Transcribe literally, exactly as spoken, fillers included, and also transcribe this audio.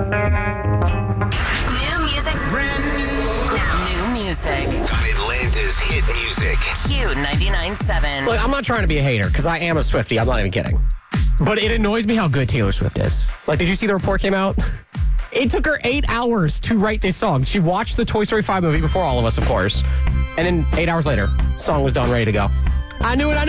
New music. Brand new. Now. New music. On Atlanta's hit music. Q ninety-nine point seven. Look, I'm not trying to be a hater because I am a Swiftie. I'm not even kidding. But it annoys me how good Taylor Swift is. Like, did you see the report came out? It took her eight hours to write this song. She watched the Toy Story five movie before all of us, of course. And then eight hours later, song was done, ready to go. I knew it, I knew